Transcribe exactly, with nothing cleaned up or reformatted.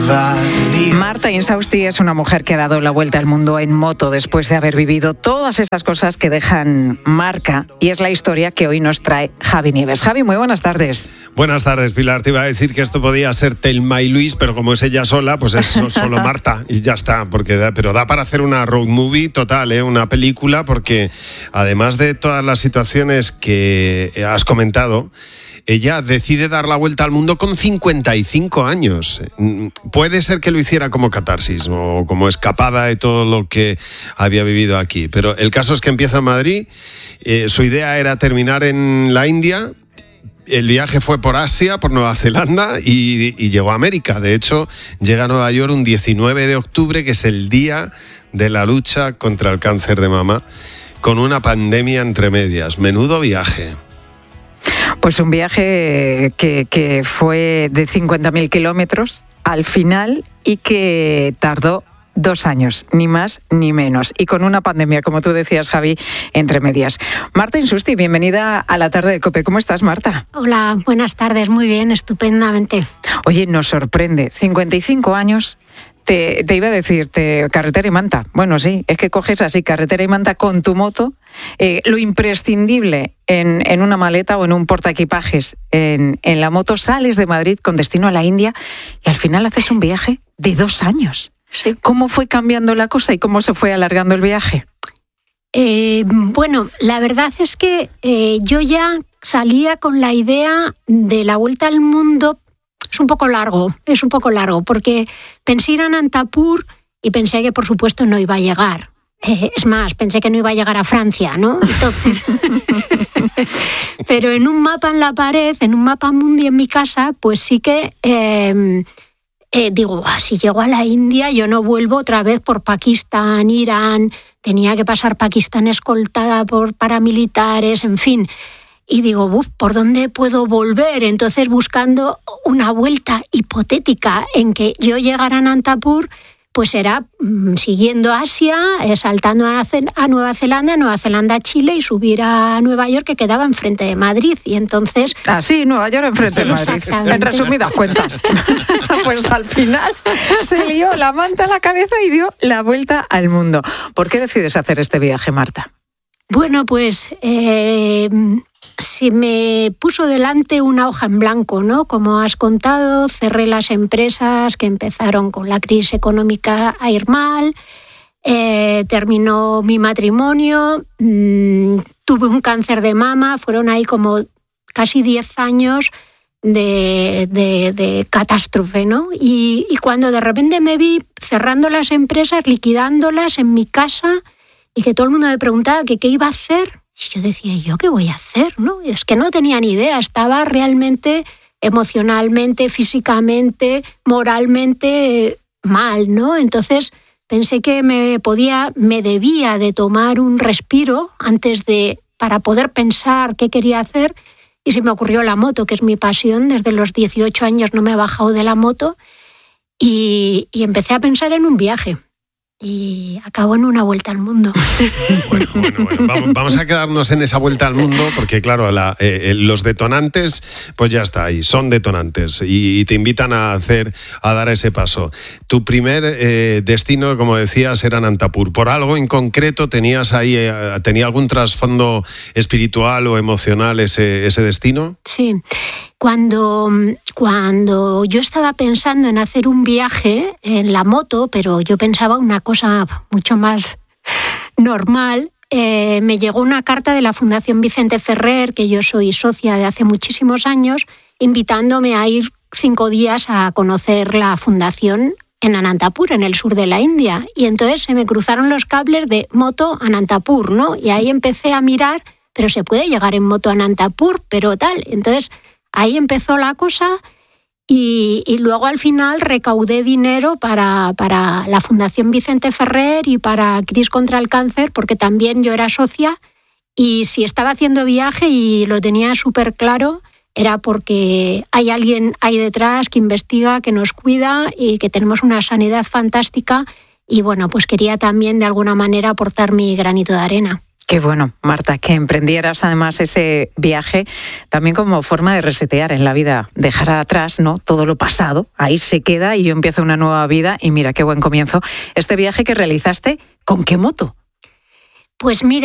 Marta Insausti es una mujer que ha dado la vuelta al mundo en moto después de haber vivido todas esas cosas que dejan marca, y es la historia que hoy nos trae Javi Nieves. Javi, muy buenas tardes. Buenas tardes, Pilar. Te iba a decir que esto podía ser Thelma y Luis, pero como es ella sola, pues es solo Marta y ya está. Porque da, pero da para hacer una road movie total, ¿eh? Una película, porque además de todas las situaciones que has comentado, ella decide dar la vuelta al mundo con cincuenta y cinco años. Puede ser que lo hiciera como catarsis o como escapada de todo lo que había vivido aquí, pero el caso es que empieza en Madrid. Eh, su idea era terminar en la India. El viaje fue por Asia, por Nueva Zelanda y, y llegó a América. De hecho, llega a Nueva York un diecinueve de octubre, que es el día de la lucha contra el cáncer de mama, con una pandemia entre medias. Menudo viaje. Pues un viaje que, que fue de cincuenta mil kilómetros al final y que tardó dos años, ni más ni menos. Y con una pandemia, como tú decías, Javi, entre medias. Marta Insausti, bienvenida a la tarde de COPE. ¿Cómo estás, Marta? Hola, buenas tardes. Muy bien, estupendamente. Oye, nos sorprende. cincuenta y cinco años... Te, te iba a decir, te, carretera y manta. Bueno, sí, es que coges así carretera y manta con tu moto, eh, lo imprescindible en, en una maleta o en un portaequipajes en, en la moto, sales de Madrid con destino a la India y al final haces un viaje de dos años. Sí. ¿Cómo fue cambiando la cosa y cómo se fue alargando el viaje? Eh, bueno, la verdad es que eh, yo ya salía con la idea de la vuelta al mundo. Es un poco largo, es un poco largo, porque pensé ir a Anantapur y pensé que, por supuesto, no iba a llegar. Eh, es más, pensé que no iba a llegar a Francia, ¿no? Entonces, pero en un mapa en la pared, en un mapa mundi en mi casa, pues sí que eh, eh, digo, ah, si llego a la India, yo no vuelvo otra vez por Pakistán, Irán, tenía que pasar Pakistán escoltada por paramilitares, en fin. Y digo, Buf, ¿por dónde puedo volver? Entonces, buscando una vuelta hipotética en que yo llegara a Anantapur, pues era mmm, siguiendo Asia, eh, saltando a, a Nueva Zelanda, Nueva Zelanda a Chile y subir a Nueva York, que quedaba enfrente de Madrid. Y entonces... Ah, sí, Nueva York enfrente de Madrid. En resumidas cuentas. Pues al final se lió la manta a la cabeza y dio la vuelta al mundo. ¿Por qué decides hacer este viaje, Marta? Bueno, pues... Eh, se me puso delante una hoja en blanco, ¿no? Como has contado, cerré las empresas que empezaron con la crisis económica a ir mal, eh, terminó mi matrimonio, mmm, tuve un cáncer de mama, fueron ahí como casi diez años de, de, de catástrofe, ¿no? Y, y cuando de repente me vi cerrando las empresas, liquidándolas en mi casa y que todo el mundo me preguntaba que qué iba a hacer, y yo decía, ¿yo qué voy a hacer? ¿No? Es que no tenía ni idea, estaba realmente emocionalmente, físicamente, moralmente mal, ¿no? Entonces pensé que me podía, me debía de tomar un respiro antes de, para poder pensar qué quería hacer, y se me ocurrió la moto, que es mi pasión. Desde los dieciocho años no me he bajado de la moto y, y empecé a pensar en un viaje. Y acabó en una vuelta al mundo. Bueno, bueno, bueno. Vamos, vamos a quedarnos en esa vuelta al mundo porque, claro, la, eh, los detonantes, pues ya está ahí, son detonantes y, y te invitan a hacer, a dar ese paso. Tu primer eh, destino, como decías, era Anantapur. ¿Por algo en concreto tenías ahí, eh, tenía algún trasfondo espiritual o emocional ese, ese destino? Sí. Cuando, cuando yo estaba pensando en hacer un viaje en la moto, pero yo pensaba una cosa mucho más normal, eh, me llegó una carta de la Fundación Vicente Ferrer, que yo soy socia de hace muchísimos años, invitándome a ir cinco días a conocer la fundación en Anantapur, en el sur de la India. Y entonces se me cruzaron los cables de moto a Anantapur, ¿no? Y ahí empecé a mirar, pero se puede llegar en moto a Anantapur, pero tal. Entonces ahí empezó la cosa y, y luego al final recaudé dinero para, para la Fundación Vicente Ferrer y para Cris contra el Cáncer, porque también yo era socia y si estaba haciendo viaje y lo tenía súper claro, era porque hay alguien ahí detrás que investiga, que nos cuida y que tenemos una sanidad fantástica y bueno, pues quería también de alguna manera aportar mi granito de arena. Qué bueno, Marta, que emprendieras además ese viaje también como forma de resetear en la vida, dejar atrás, ¿no?, todo lo pasado, ahí se queda y yo empiezo una nueva vida y mira qué buen comienzo. Este viaje que realizaste, ¿con qué moto? Pues mira,